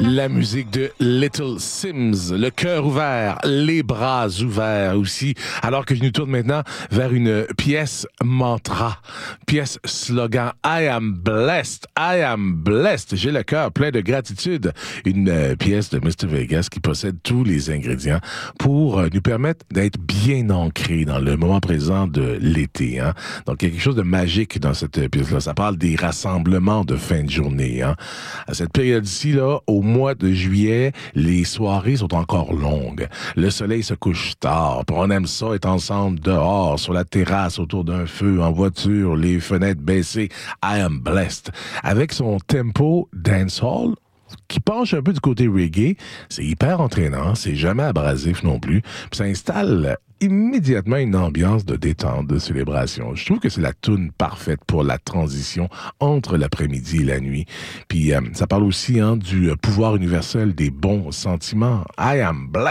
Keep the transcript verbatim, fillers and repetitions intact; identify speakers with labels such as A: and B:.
A: La musique de Little Sims, le cœur ouvert, les bras ouverts aussi, alors que je nous tourne maintenant vers une pièce mantra, pièce slogan « I am blessed, I am blessed ». J'ai le cœur plein de gratitude. Une euh, pièce de mister Vegas qui possède tous les ingrédients pour euh, nous permettre d'être bien ancrés dans le moment présent de l'été. Hein? Donc, il y a quelque chose de magique dans cette pièce-là. Ça parle des rassemblements de fin de journée. Hein? À cette période-ci, là, au mois de juillet, les soirées sont encore longues. Le soleil se couche tard. On aime ça être ensemble dehors, sur la terrasse, autour d'un feu, en voiture, les fenêtres baissées. I am blessed. Avec son tempo dancehall, qui penche un peu du côté reggae, c'est hyper entraînant, c'est jamais abrasif non plus, puis ça installe immédiatement une ambiance de détente, de célébration. Je trouve que c'est la toune parfaite pour la transition entre l'après-midi et la nuit. Puis euh, ça parle aussi hein, du pouvoir universel des bons sentiments. I am blessed.